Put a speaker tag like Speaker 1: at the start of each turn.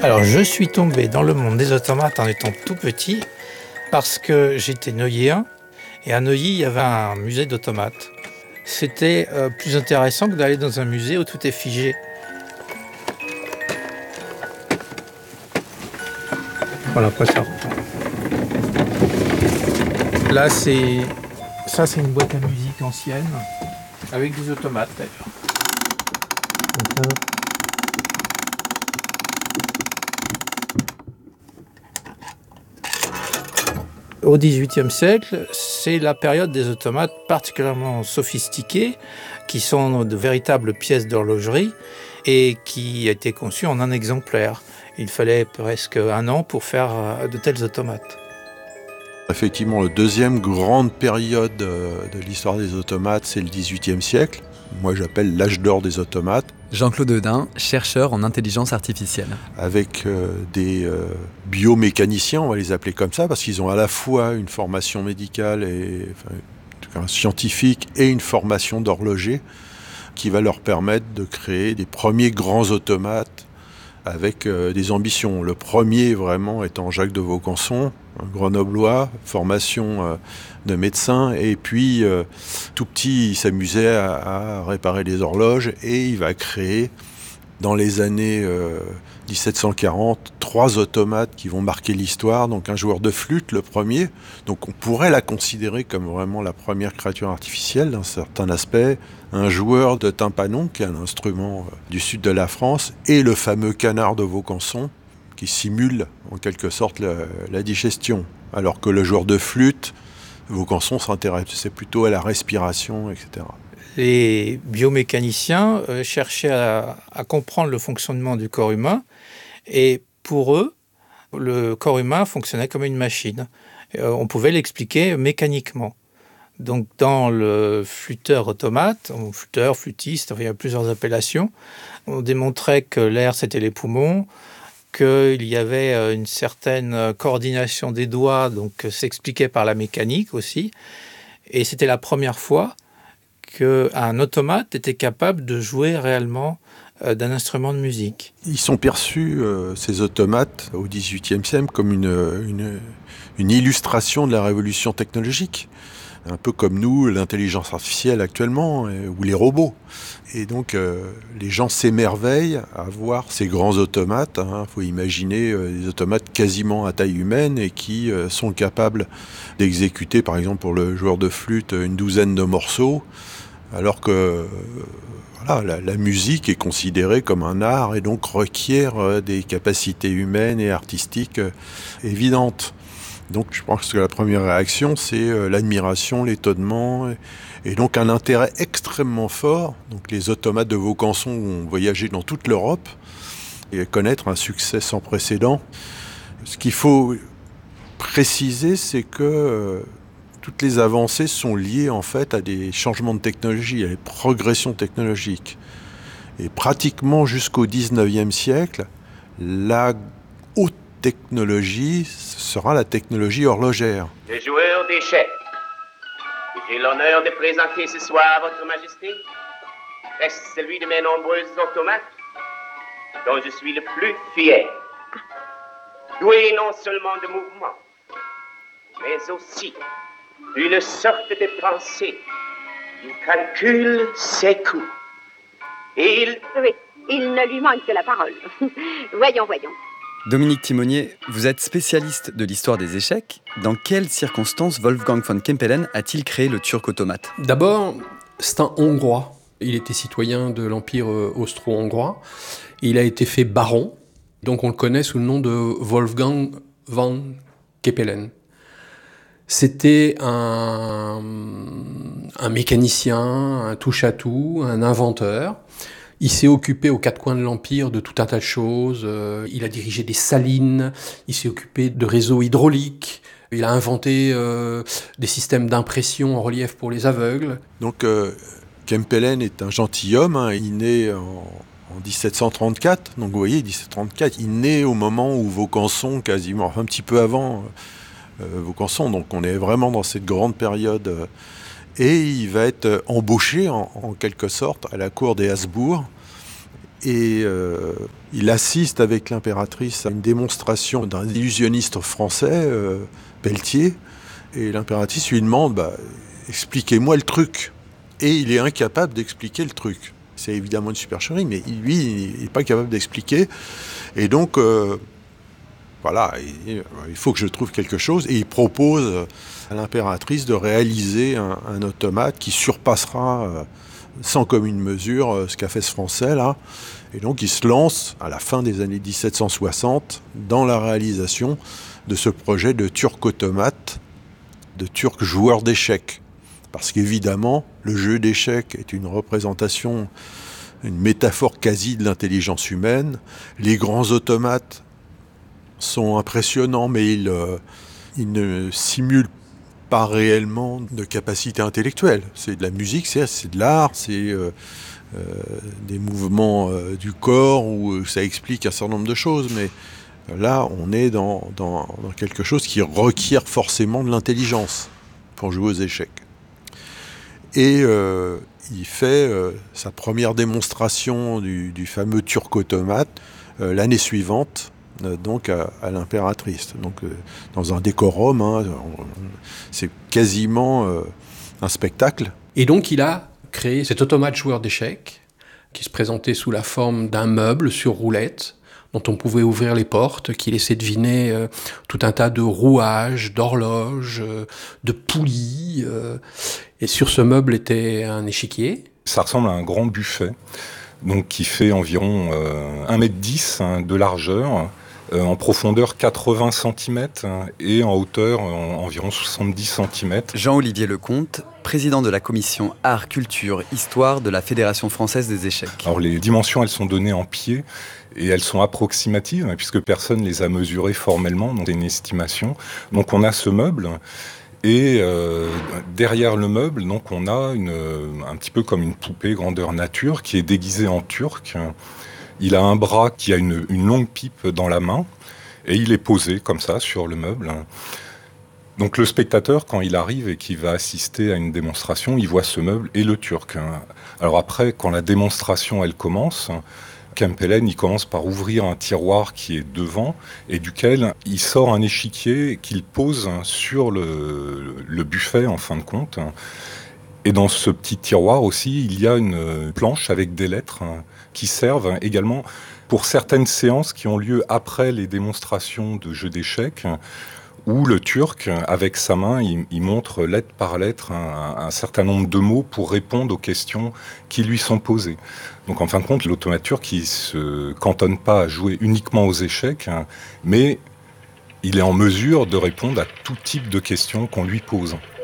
Speaker 1: Alors, je suis tombé dans le monde des automates en étant tout petit parce que j'étais neuilléen et à Neuilly, il y avait un musée d'automates. C'était plus intéressant que d'aller dans un musée où tout est figé. Voilà, après ça reprend. Là, c'est une boîte à musique ancienne avec des automates d'ailleurs. Au XVIIIe siècle, c'est la période des automates particulièrement sophistiqués, qui sont de véritables pièces d'horlogerie et qui étaient conçues en un exemplaire. Il fallait presque un an pour faire de tels automates.
Speaker 2: Effectivement, la deuxième grande période de l'histoire des automates, c'est le XVIIIe siècle. Moi, j'appelle l'âge d'or des automates.
Speaker 3: Jean-Claude Audin, chercheur en intelligence artificielle.
Speaker 2: Avec des biomécaniciens, on va les appeler comme ça, parce qu'ils ont à la fois une formation médicale, scientifique, et une formation d'horloger, qui va leur permettre de créer des premiers grands automates avec des ambitions. Le premier, vraiment, étant Jacques de Vaucanson, un grenoblois, formation de médecin, et puis tout petit, il s'amusait à réparer les horloges, et il va créer, dans les années 1740, 3 automates qui vont marquer l'histoire. Donc un joueur de flûte, le premier, donc on pourrait la considérer comme vraiment la première créature artificielle d'un certain aspect, un joueur de tympanon, qui est un instrument du sud de la France, et le fameux canard de Vaucanson, qui simule en quelque sorte la digestion. Alors que le joueur de flûte, Vaucanson s'intéressait plutôt à la respiration, etc.
Speaker 1: Les biomécaniciens cherchaient à comprendre le fonctionnement du corps humain et pour eux, le corps humain fonctionnait comme une machine. On pouvait l'expliquer mécaniquement. Donc dans le flûteur automate, flûteur, flûtiste, il y a plusieurs appellations, on démontrait que l'air c'était les poumons, qu'il y avait une certaine coordination des doigts, donc s'expliquait par la mécanique aussi. Et c'était la première fois qu'un automate était capable de jouer réellement d'un instrument de musique.
Speaker 2: Ils sont perçus, ces automates, au XVIIIe siècle, comme une illustration de la révolution technologique. Un peu comme nous, l'intelligence artificielle actuellement, ou les robots. Et donc, les gens s'émerveillent à voir ces grands automates. Faut imaginer des automates quasiment à taille humaine et qui sont capables d'exécuter, par exemple, pour le joueur de flûte, une douzaine de morceaux, alors que la musique est considérée comme un art et donc requiert des capacités humaines et artistiques évidentes. Donc je pense que la première réaction, c'est l'admiration, l'étonnement, et donc un intérêt extrêmement fort. Donc les automates de Vaucanson ont voyagé dans toute l'Europe et connaître un succès sans précédent. Ce qu'il faut préciser, c'est que toutes les avancées sont liées en fait à des changements de technologie, à des progressions technologiques. Et pratiquement jusqu'au XIXe siècle, la haute technologie sera la technologie horlogère.
Speaker 4: Le joueur d'échecs que j'ai l'honneur de présenter ce soir à votre majesté reste celui de mes nombreux automates dont je suis le plus fier. Doué non seulement de mouvement, mais aussi d'une sorte de pensée. Il calcule ses coups. Et
Speaker 5: Oui, il ne lui manque que la parole. Voyons.
Speaker 3: Dominique Timonier, vous êtes spécialiste de l'histoire des échecs. Dans quelles circonstances Wolfgang von Kempelen a-t-il créé le turc automate ?
Speaker 6: D'abord, c'est un Hongrois. Il était citoyen de l'Empire austro-hongrois. Il a été fait baron. Donc on le connaît sous le nom de Wolfgang von Kempelen. C'était un mécanicien, un touche-à-tout, un inventeur. Il s'est occupé aux 4 coins de l'Empire de tout un tas de choses. Il a dirigé des salines, il s'est occupé de réseaux hydrauliques, il a inventé des systèmes d'impression en relief pour les aveugles.
Speaker 2: Donc Kempelen est un gentilhomme, il naît en 1734, donc vous voyez, 1734, il naît au moment où Vaucanson, quasiment, un petit peu avant Vaucanson, donc on est vraiment dans cette grande période. Et il va être embauché en quelque sorte à la cour des Habsbourg. Et il assiste avec l'impératrice à une démonstration d'un illusionniste français, Pelletier. Et l'impératrice lui demande « Expliquez-moi le truc ». Et il est incapable d'expliquer le truc. C'est évidemment une supercherie, mais lui, il n'est pas capable d'expliquer. Et donc, voilà, il faut que je trouve quelque chose. Et il propose à l'impératrice de réaliser un automate qui surpassera sans commune mesure ce qu'a fait ce Français, là. Et donc, il se lance, à la fin des années 1760, dans la réalisation de ce projet de turc-automate, de turc joueur d'échecs. Parce qu'évidemment, le jeu d'échecs est une représentation, une métaphore quasi de l'intelligence humaine. Les grands automates sont impressionnants, mais ils ne simulent pas réellement de capacité intellectuelle. C'est de la musique, c'est de l'art, c'est des mouvements du corps où ça explique un certain nombre de choses. Mais là, on est dans quelque chose qui requiert forcément de l'intelligence pour jouer aux échecs. Et il fait sa première démonstration du fameux turc-automate l'année suivante, donc à l'impératrice. Donc dans un décorum, c'est quasiment un spectacle.
Speaker 6: Et donc il a créé cet automate joueur d'échecs qui se présentait sous la forme d'un meuble sur roulette, dont on pouvait ouvrir les portes, qui laissait deviner tout un tas de rouages, d'horloges, de poulies. Et sur ce meuble était un échiquier.
Speaker 7: Ça ressemble à un grand buffet, donc qui fait environ 1,10 m de largeur, en profondeur 80 cm et en hauteur environ 70 cm.
Speaker 3: Jean-Olivier Lecomte, président de la commission Art, Culture, Histoire de la Fédération française des échecs.
Speaker 7: Alors les dimensions, elles sont données en pieds et elles sont approximatives puisque personne ne les a mesurées formellement, donc c'est une estimation. Donc on a ce meuble et derrière le meuble, donc on a un petit peu comme une poupée grandeur nature qui est déguisée en turc. Il a un bras qui a une longue pipe dans la main et il est posé comme ça sur le meuble. Donc le spectateur, quand il arrive et qu'il va assister à une démonstration, il voit ce meuble et le turc. Alors après, quand la démonstration elle commence, Kempelen, il commence par ouvrir un tiroir qui est devant et duquel il sort un échiquier qu'il pose sur le buffet en fin de compte. Et dans ce petit tiroir aussi, il y a une planche avec des lettres qui servent également pour certaines séances qui ont lieu après les démonstrations de jeux d'échecs, où le Turc, avec sa main, il montre lettre par lettre un certain nombre de mots pour répondre aux questions qui lui sont posées. Donc en fin de compte, l'automate turc, il ne se cantonne pas à jouer uniquement aux échecs, mais il est en mesure de répondre à tout type de questions qu'on lui pose.